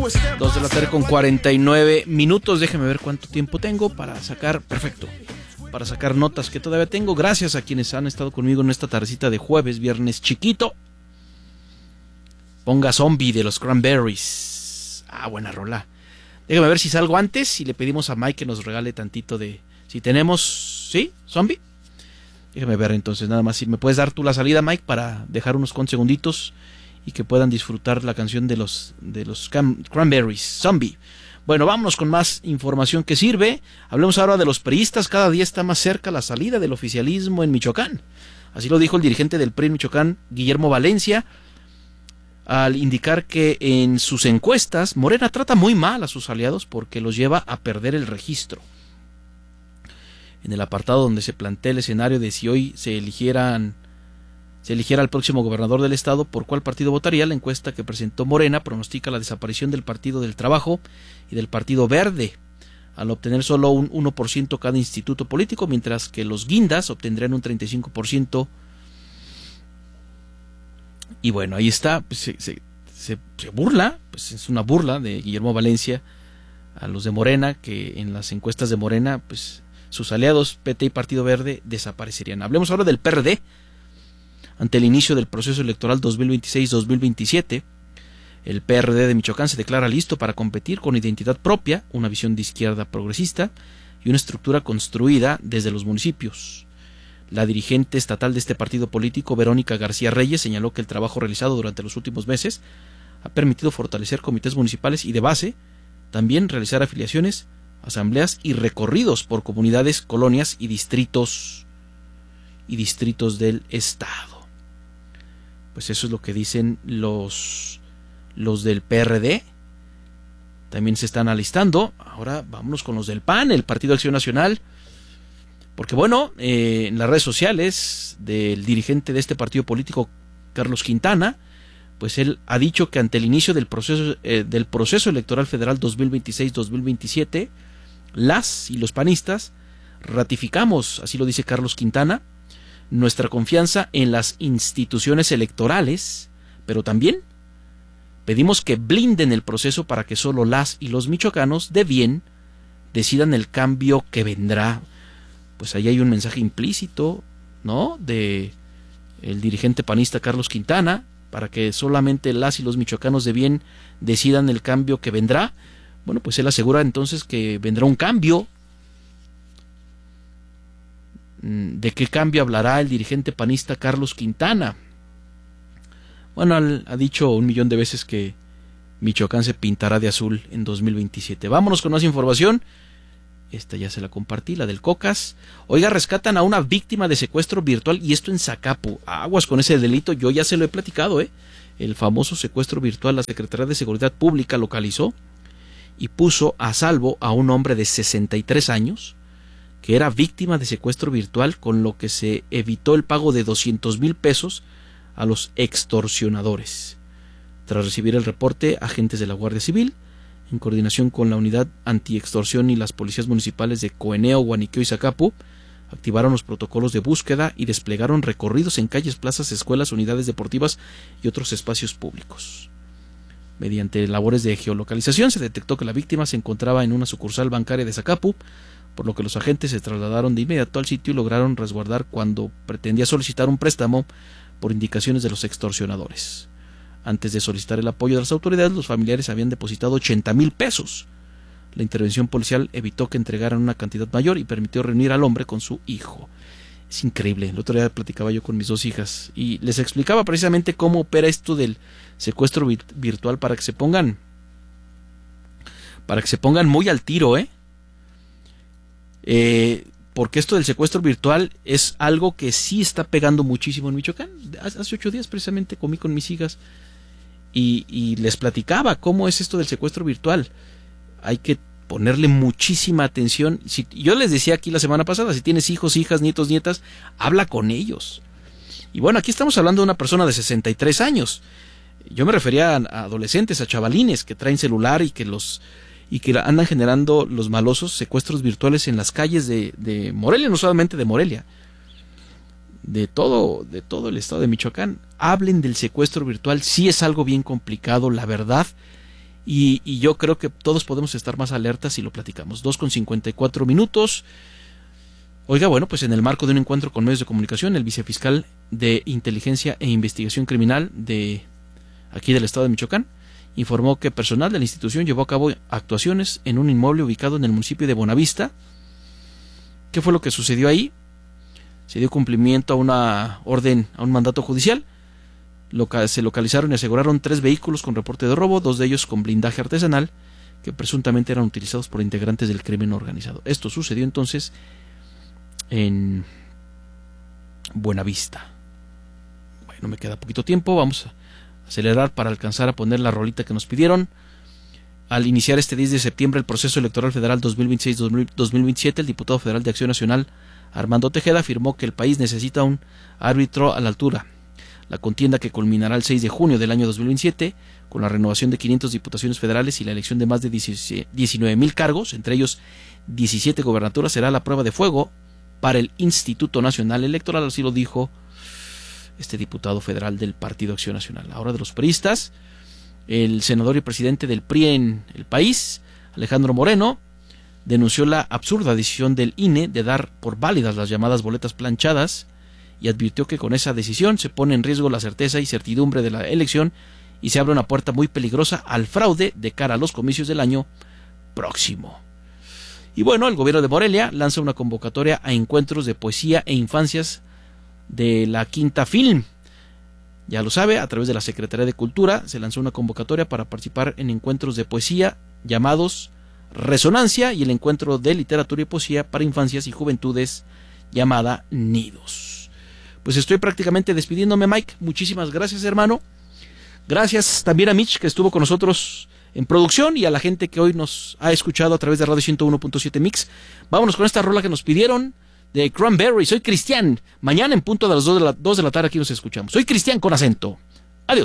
2 de la tarde con 49 minutos. Déjeme ver cuánto tiempo tengo para sacar. Perfecto. Para sacar notas que todavía tengo. Gracias a quienes han estado conmigo en esta tardecita de jueves, viernes chiquito. Ponga Zombie de los Cranberries. Buena rola. Déjame ver si salgo antes y le pedimos a Mike que nos regale tantito de... Si tenemos... ¿Sí? ¿Zombie? Déjame ver entonces nada más. Si me puedes dar tú la salida, Mike, para dejar unos cuantos segunditos y que puedan disfrutar la canción de los Cranberries. Zombie. Bueno, vámonos con más información que sirve. Hablemos ahora de los priistas. Cada día está más cerca la salida del oficialismo en Michoacán. Así lo dijo el dirigente del PRI en Michoacán, Guillermo Valencia, al indicar que en sus encuestas Morena trata muy mal a sus aliados porque los lleva a perder el registro. En el apartado donde se plantea el escenario de si hoy se eligiera al próximo gobernador del estado, ¿por cuál partido votaría? La encuesta que presentó Morena pronostica la desaparición del Partido del Trabajo y del Partido Verde, al obtener solo un 1% cada instituto político, mientras que los guindas obtendrían un 35%. Y bueno, ahí está, pues se burla, pues es una burla de Guillermo Valencia a los de Morena, que en las encuestas de Morena, pues sus aliados PT y Partido Verde desaparecerían. Hablemos ahora del PRD. Ante el inicio del proceso electoral 2026-2027, el PRD de Michoacán se declara listo para competir con identidad propia, una visión de izquierda progresista y una estructura construida desde los municipios. La dirigente estatal de este partido político, Verónica García Reyes, señaló que el trabajo realizado durante los últimos meses ha permitido fortalecer comités municipales y de base, también realizar afiliaciones, asambleas y recorridos por comunidades, colonias y distritos del estado. Pues eso es lo que dicen los del PRD. También se están alistando. Ahora vámonos con los del PAN, el Partido de Acción Nacional. Porque bueno, en las redes sociales del dirigente de este partido político, Carlos Quintana, pues él ha dicho que ante el inicio del proceso electoral federal 2026-2027, las y los panistas ratificamos, así lo dice Carlos Quintana, nuestra confianza en las instituciones electorales, pero también pedimos que blinden el proceso para que solo las y los michoacanos de bien decidan el cambio que vendrá. Pues ahí hay un mensaje implícito, ¿no?, de el dirigente panista Carlos Quintana, para que solamente las y los michoacanos de bien decidan el cambio que vendrá. Bueno, pues él asegura entonces que vendrá un cambio. ¿De qué cambio hablará el dirigente panista Carlos Quintana? Bueno, ha dicho 1,000,000 de veces que Michoacán se pintará de azul en 2027. Vámonos con más información. Esta ya se la compartí, la del Cocas. Oiga, rescatan a una víctima de secuestro virtual y esto en Zacapu. Aguas con ese delito, yo ya se lo he platicado, El famoso secuestro virtual, la Secretaría de Seguridad Pública localizó y puso a salvo a un hombre de 63 años que era víctima de secuestro virtual, con lo que se evitó el pago de 200,000 pesos a los extorsionadores. Tras recibir el reporte, agentes de la Guardia Civil, en coordinación con la Unidad Antiextorsión y las policías municipales de Coeneo, Guaniqueo y Zacapu, activaron los protocolos de búsqueda y desplegaron recorridos en calles, plazas, escuelas, unidades deportivas y otros espacios públicos. Mediante labores de geolocalización se detectó que la víctima se encontraba en una sucursal bancaria de Zacapu, por lo que los agentes se trasladaron de inmediato al sitio y lograron resguardar cuando pretendía solicitar un préstamo por indicaciones de los extorsionadores. Antes de solicitar el apoyo de las autoridades, los familiares habían depositado 80,000 pesos. La intervención policial evitó que entregaran una cantidad mayor y permitió reunir al hombre con su hijo. Es increíble. El otro día platicaba yo con mis 2 hijas y les explicaba precisamente cómo opera esto del secuestro virtual para que se pongan muy al tiro, porque esto del secuestro virtual es algo que sí está pegando muchísimo en Michoacán. Hace 8 días precisamente comí con mis hijas y les platicaba cómo es esto del secuestro virtual. Hay que ponerle muchísima atención. Yo les decía aquí la semana pasada, si tienes hijos, hijas, nietos, nietas, habla con ellos. Y bueno, aquí estamos hablando de una persona de 63 años. Yo me refería a adolescentes, a chavalines que traen celular y que andan generando los malosos secuestros virtuales en las calles de Morelia, no solamente de Morelia, de todo el estado de Michoacán. Hablen del secuestro virtual, sí es algo bien complicado, la verdad, y yo creo que todos podemos estar más alertas si lo platicamos. 2:54. Oiga, bueno, pues en el marco de un encuentro con medios de comunicación, el vicefiscal de Inteligencia e Investigación Criminal de aquí del estado de Michoacán informó que personal de la institución llevó a cabo actuaciones en un inmueble ubicado en el municipio de Bonavista. ¿Qué fue lo que sucedió ahí? Se dio cumplimiento a una orden, a un mandato judicial. Se localizaron y aseguraron 3 vehículos con reporte de robo, 2 de ellos con blindaje artesanal, que presuntamente eran utilizados por integrantes del crimen organizado. Esto sucedió entonces en Buenavista. Bueno, me queda poquito tiempo, vamos a acelerar para alcanzar a poner la rolita que nos pidieron. Al iniciar este 10 de septiembre el proceso electoral federal 2026-2027, el diputado federal de Acción Nacional, Armando Tejeda, afirmó que el país necesita un árbitro a la altura. La contienda, que culminará el 6 de junio del año 2027, con la renovación de 500 diputaciones federales y la elección de más de 19,000 cargos, entre ellos 17 gobernaturas, será la prueba de fuego para el Instituto Nacional Electoral, así lo dijo este diputado federal del Partido Acción Nacional. Ahora de los priistas, el senador y presidente del PRI en el país, Alejandro Moreno, denunció la absurda decisión del INE de dar por válidas las llamadas boletas planchadas y advirtió que con esa decisión se pone en riesgo la certeza y certidumbre de la elección y se abre una puerta muy peligrosa al fraude de cara a los comicios del año próximo. Y bueno, el gobierno de Morelia lanza una convocatoria a encuentros de poesía e infancias de la Quinta Film. Ya lo sabe, a través de la Secretaría de Cultura se lanzó una convocatoria para participar en encuentros de poesía llamados Resonancia y el encuentro de literatura y poesía para infancias y juventudes llamada Nidos. Pues estoy prácticamente despidiéndome, Mike. Muchísimas gracias, hermano. Gracias también a Mitch, que estuvo con nosotros en producción, y a la gente que hoy nos ha escuchado a través de Radio 101.7 Mix. Vámonos con esta rola que nos pidieron de Cranberry. Soy Cristian. Mañana en punto de las 2 de la tarde aquí nos escuchamos. Soy Cristian con acento.